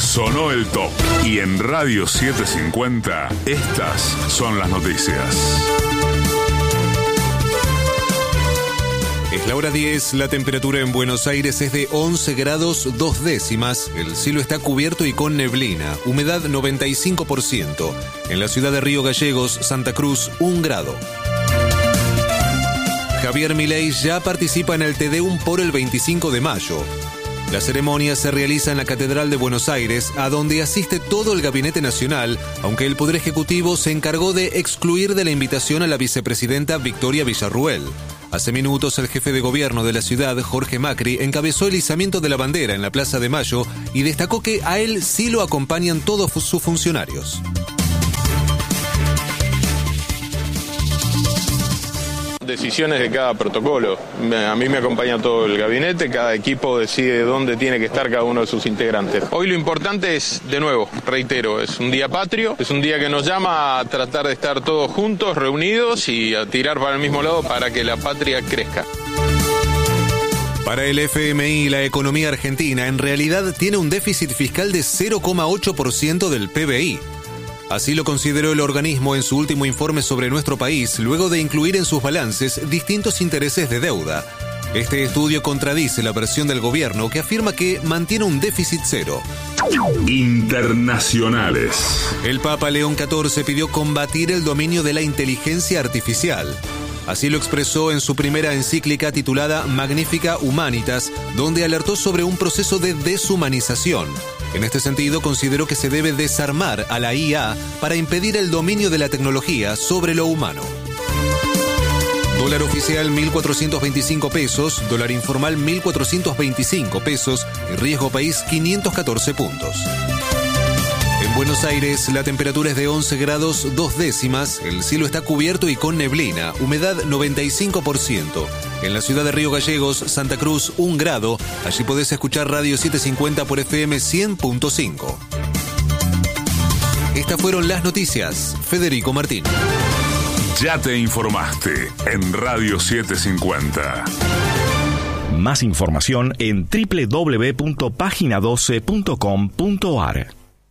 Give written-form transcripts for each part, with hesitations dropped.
Sonó el top. Y en Radio 750, estas son las noticias. Es la hora 10, la temperatura en Buenos Aires es de 11 grados 2 décimas, el cielo está cubierto y con neblina, humedad 95%. En la ciudad de Río Gallegos, Santa Cruz, 1 grado. Javier Milei ya participa en el Te Deum por el 25 de mayo. La ceremonia se realiza en la Catedral de Buenos Aires, a donde asiste todo el Gabinete Nacional, aunque el Poder Ejecutivo se encargó de excluir de la invitación a la vicepresidenta Victoria Villarruel. Hace minutos el jefe de gobierno de la ciudad, Jorge Macri, encabezó el izamiento de la bandera en la Plaza de Mayo y destacó que a él sí lo acompañan todos sus funcionarios. Decisiones de cada protocolo. A mí me acompaña todo el gabinete, cada equipo decide dónde tiene que estar cada uno de sus integrantes. Hoy lo importante es, de nuevo, reitero, es un día patrio, es un día que nos llama a tratar de estar todos juntos, reunidos y a tirar para el mismo lado para que la patria crezca. Para el FMI, la economía argentina en realidad tiene un déficit fiscal de 0,8% del PBI. Así lo consideró el organismo en su último informe sobre nuestro país, luego de incluir en sus balances distintos intereses de deuda. Este estudio contradice la versión del gobierno, que afirma que mantiene un déficit cero. Internacionales. El Papa León XIV pidió combatir el dominio de la inteligencia artificial. Así lo expresó en su primera encíclica titulada Magnificat Humanitas, donde alertó sobre un proceso de deshumanización. En este sentido, consideró que se debe desarmar a la IA para impedir el dominio de la tecnología sobre lo humano. Dólar oficial 1.425 pesos, dólar informal 1.425 pesos y riesgo país 514 puntos. En Buenos Aires, la temperatura es de 11 grados 2 décimas, el cielo está cubierto y con neblina, humedad 95%. En la ciudad de Río Gallegos, Santa Cruz, 1 grado, allí podés escuchar Radio 750 por FM 100.5. Estas fueron las noticias. Federico Martín. Ya te informaste en Radio 750. Más información en www.pagina12.com.ar.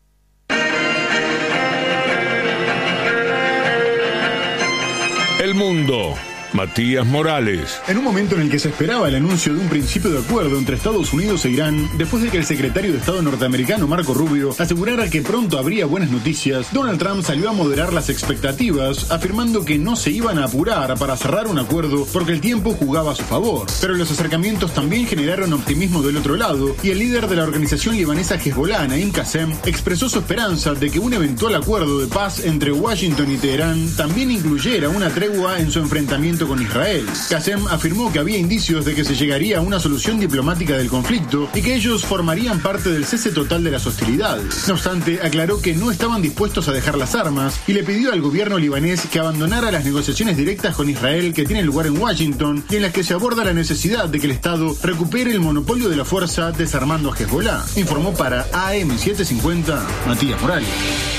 El mundo. Matías Morales. En un momento en el que se esperaba el anuncio de un principio de acuerdo entre Estados Unidos e Irán, después de que el secretario de Estado norteamericano Marco Rubio asegurara que pronto habría buenas noticias, Donald Trump salió a moderar las expectativas, afirmando que no se iban a apurar para cerrar un acuerdo porque el tiempo jugaba a su favor. Pero los acercamientos también generaron optimismo del otro lado, y el líder de la organización libanesa Hezbollah, Naim Qassem, expresó su esperanza de que un eventual acuerdo de paz entre Washington y Teherán también incluyera una tregua en su enfrentamiento con Israel. Qassem afirmó que había indicios de que se llegaría a una solución diplomática del conflicto y que ellos formarían parte del cese total de las hostilidades. No obstante, aclaró que no estaban dispuestos a dejar las armas y le pidió al gobierno libanés que abandonara las negociaciones directas con Israel que tienen lugar en Washington y en las que se aborda la necesidad de que el Estado recupere el monopolio de la fuerza desarmando a Hezbollah. Informó para AM750 Matías Morales.